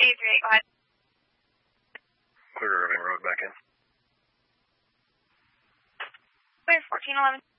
838, go ahead. Clear Irving Road back in. Clear 1411.